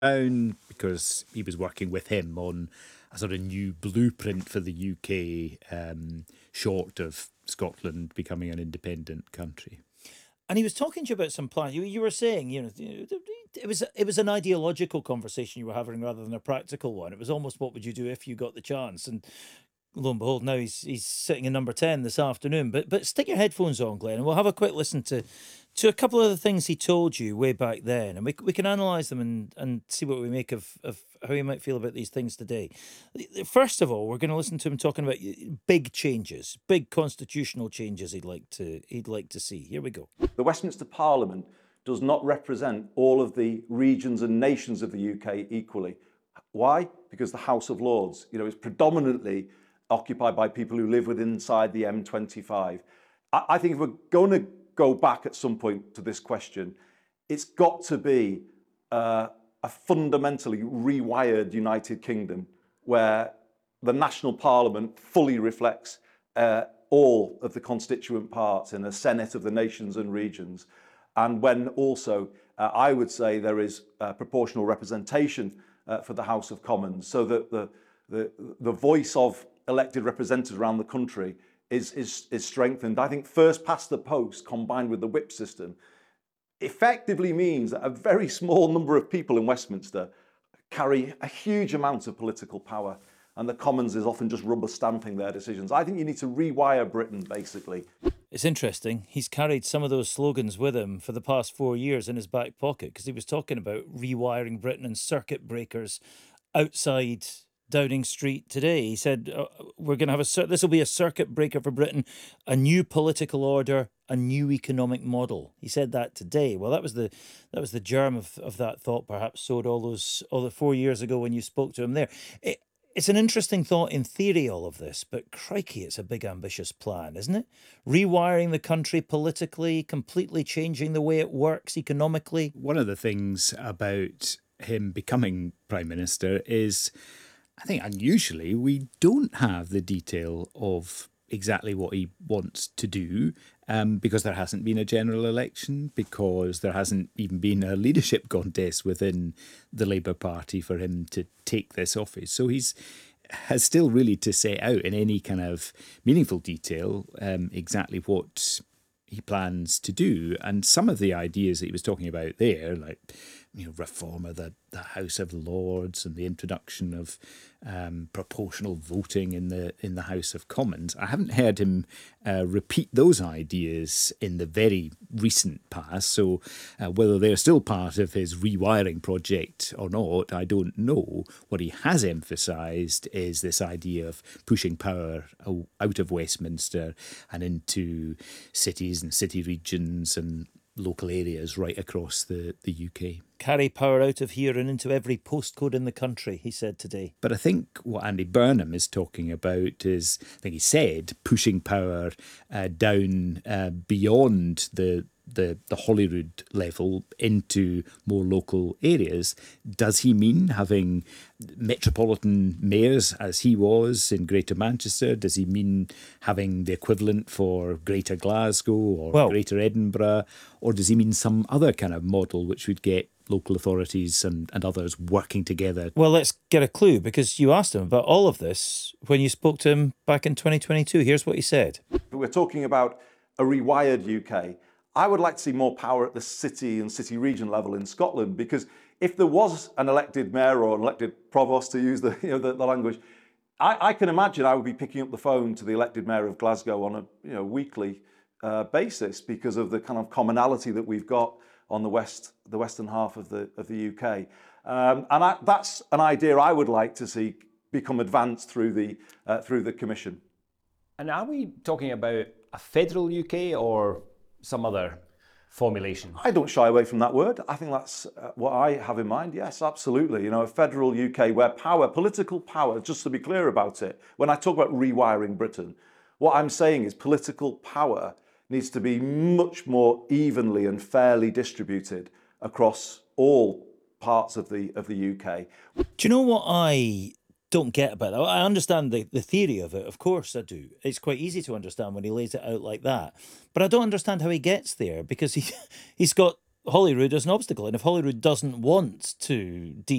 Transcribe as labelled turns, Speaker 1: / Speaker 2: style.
Speaker 1: Brown, because he was working with him on a sort of new blueprint for the UK, short of Scotland becoming an independent country.
Speaker 2: And he was talking to you about some plans. You were saying, it was an ideological conversation you were having rather than a practical one. It was almost what would you do if you got the chance. And lo and behold, now he's sitting in number 10 this afternoon. But stick your headphones on, Glenn, and we'll have a quick listen to a couple of the things he told you way back then, and we can analyse them and see what we make of how he might feel about these things today. First of all, we're going to listen to him talking about big changes, big constitutional changes he'd like to see. Here we go.
Speaker 3: The Westminster Parliament does not represent all of the regions and nations of the UK equally. Why? Because the House of Lords, is predominantly occupied by people who live inside the M25. I think if we're going to go back at some point to this question, it's got to be a fundamentally rewired United Kingdom where the national parliament fully reflects all of the constituent parts in a Senate of the nations and regions. And when also, I would say there is proportional representation for the House of Commons, so that the voice of elected representatives around the country is strengthened. I think first past the post combined with the whip system effectively means that a very small number of people in Westminster carry a huge amount of political power, and the Commons is often just rubber stamping their decisions. I think you need to rewire Britain, basically.
Speaker 2: It's interesting. He's carried some of those slogans with him for the past 4 years in his back pocket, because he was talking about rewiring Britain and circuit breakers outside Downing Street today. He said, we're going to have this will be a circuit breaker for Britain, a new political order, a new economic model. He said that today. Well, that was the germ of that thought, perhaps sowed all the 4 years ago when you spoke to him there. It's an interesting thought in theory, all of this, but crikey, it's a big ambitious plan, isn't it? Rewiring the country politically, completely changing the way it works economically.
Speaker 1: One of the things about him becoming Prime Minister is, I think unusually, we don't have the detail of exactly what he wants to do, because there hasn't been a general election, because there hasn't even been a leadership contest within the Labour Party for him to take this office. So has still really to set out in any kind of meaningful detail exactly what he plans to do. And some of the ideas that he was talking about there, like reform of the House of Lords and the introduction of proportional voting in the House of Commons, I haven't heard him repeat those ideas in the very recent past. So whether they're still part of his rewiring project or not, I don't know. What he has emphasised is this idea of pushing power out of Westminster and into cities and city regions and local areas right across the UK.
Speaker 2: Carry power out of here and into every postcode in the country, he said today.
Speaker 1: But I think what Andy Burnham is talking about is, I think he said, pushing power down beyond the Holyrood level into more local areas. Does he mean having metropolitan mayors as he was in Greater Manchester? Does he mean having the equivalent for Greater Glasgow or Greater Edinburgh? Or does he mean some other kind of model which would get local authorities and others working together?
Speaker 2: Well, let's get a clue, because you asked him about all of this when you spoke to him back in 2022. Here's what he said.
Speaker 3: We're talking about a rewired UK. I would like to see more power at the city and city region level in Scotland, because if there was an elected mayor or an elected provost, to use the language, I can imagine I would be picking up the phone to the elected mayor of Glasgow on a weekly basis, because of the kind of commonality that we've got on the western half of the UK, and that's an idea I would like to see become advanced through the Commission.
Speaker 4: And are we talking about a federal UK or some other formulation?
Speaker 3: I don't shy away from that word. I think that's what I have in mind. Yes, absolutely. A federal UK where political power, just to be clear about it, when I talk about rewiring Britain, what I'm saying is political power needs to be much more evenly and fairly distributed across all parts of the UK.
Speaker 2: Do you know what I don't get about that? I understand the theory of it, of course I do. It's quite easy to understand when he lays it out like that. But I don't understand how he gets there, because he's got Holyrood as an obstacle. And if Holyrood doesn't want to